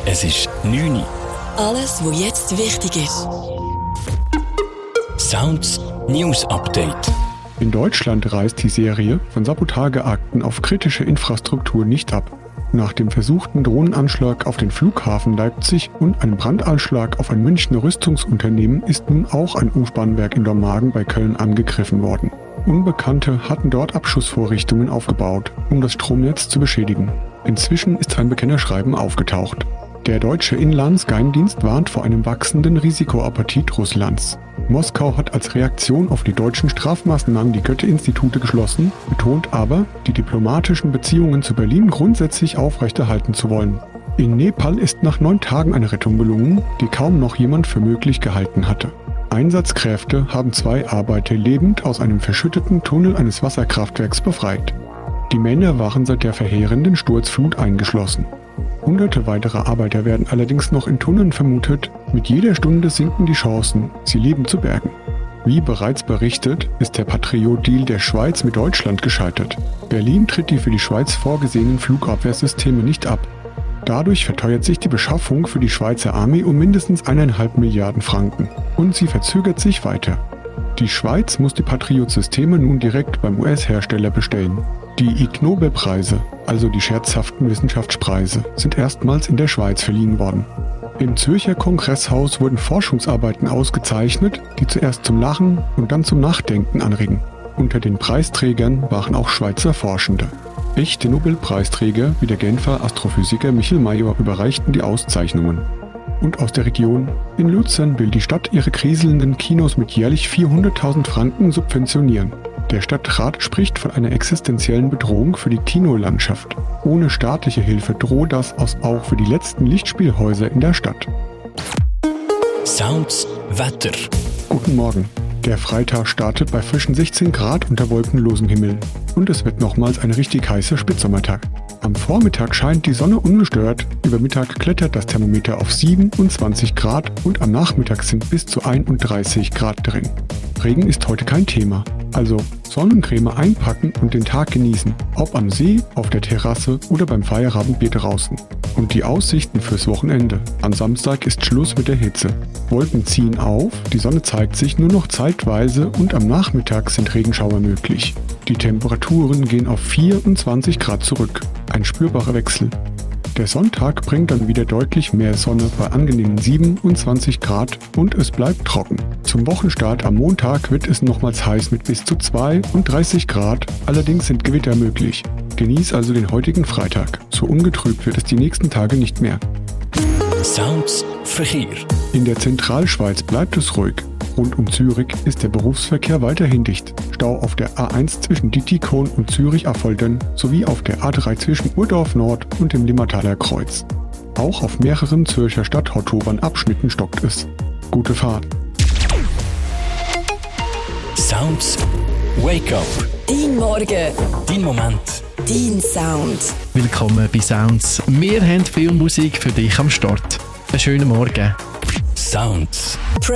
Es ist 9 Uhr. Alles, was jetzt wichtig ist. Sounds News Update. In Deutschland reißt die Serie von Sabotageakten auf kritische Infrastruktur nicht ab. Nach dem versuchten Drohnenanschlag auf den Flughafen Leipzig und einem Brandanschlag auf ein Münchner Rüstungsunternehmen ist nun auch ein U-Bahnwerk in Dormagen bei Köln angegriffen worden. Unbekannte hatten dort Abschussvorrichtungen aufgebaut, um das Stromnetz zu beschädigen. Inzwischen ist ein Bekennerschreiben aufgetaucht. Der deutsche Inlandsgeheimdienst warnt vor einem wachsenden Risikoappetit Russlands. Moskau hat als Reaktion auf die deutschen Strafmaßnahmen die Goethe-Institute geschlossen, betont aber, die diplomatischen Beziehungen zu Berlin grundsätzlich aufrechterhalten zu wollen. In Nepal ist nach 9 Tagen eine Rettung gelungen, die kaum noch jemand für möglich gehalten hatte. Einsatzkräfte haben 2 Arbeiter lebend aus einem verschütteten Tunnel eines Wasserkraftwerks befreit. Die Männer waren seit der verheerenden Sturzflut eingeschlossen. Hunderte weitere Arbeiter werden allerdings noch in Tunneln vermutet. Mit jeder Stunde sinken die Chancen, sie lebend zu bergen. Wie bereits berichtet, ist der Patriot-Deal der Schweiz mit Deutschland gescheitert. Berlin tritt die für die Schweiz vorgesehenen Flugabwehrsysteme nicht ab. Dadurch verteuert sich die Beschaffung für die Schweizer Armee um mindestens 1,5 Milliarden Franken. Und sie verzögert sich weiter. Die Schweiz muss die Patriot-Systeme nun direkt beim US-Hersteller bestellen. Die Ig Nobel-Preise, also die scherzhaften Wissenschaftspreise, sind erstmals in der Schweiz verliehen worden. Im Zürcher Kongresshaus wurden Forschungsarbeiten ausgezeichnet, die zuerst zum Lachen und dann zum Nachdenken anregen. Unter den Preisträgern waren auch Schweizer Forschende. Echte Nobelpreisträger wie der Genfer Astrophysiker Michel Mayor überreichten die Auszeichnungen. Und aus der Region: In Luzern will die Stadt ihre kriselnden Kinos mit jährlich 400.000 Franken subventionieren. Der Stadtrat spricht von einer existenziellen Bedrohung für die Kinolandschaft. Ohne staatliche Hilfe droht das auch für die letzten Lichtspielhäuser in der Stadt. Sounds Wetter. Guten Morgen. Der Freitag startet bei frischen 16 Grad unter wolkenlosem Himmel. Und es wird nochmals ein richtig heißer Spätsommertag. Am Vormittag scheint die Sonne ungestört, über Mittag klettert das Thermometer auf 27 Grad und am Nachmittag sind bis zu 31 Grad drin. Regen ist heute kein Thema, also Sonnencreme einpacken und den Tag genießen, ob am See, auf der Terrasse oder beim Feierabendbier draußen. Und die Aussichten fürs Wochenende. Am Samstag ist Schluss mit der Hitze. Wolken ziehen auf, die Sonne zeigt sich nur noch zeitweise und am Nachmittag sind Regenschauer möglich. Die Temperaturen gehen auf 24 Grad zurück. Ein spürbarer Wechsel. Der Sonntag bringt dann wieder deutlich mehr Sonne bei angenehmen 27 Grad und es bleibt trocken. Zum Wochenstart am Montag wird es nochmals heiß mit bis zu 32 Grad, allerdings sind Gewitter möglich. Genieß also den heutigen Freitag. So ungetrübt wird es die nächsten Tage nicht mehr. Sounds Verkehr. In der Zentralschweiz bleibt es ruhig. Rund um Zürich ist der Berufsverkehr weiterhin dicht. Stau auf der A1 zwischen Dittikon und Zürich-Affoltern sowie auf der A3 zwischen Urdorf Nord und dem Limmertaler Kreuz. Auch auf mehreren Zürcher Stadthauptobahn-Abschnitten stockt es. Gute Fahrt. Sounds Wake Up. Dein Morgen. Dein Moment. Dein Sound. Willkommen bei Sounds. Wir haben viel Musik für dich am Start. Einen schönen Morgen. Sounds.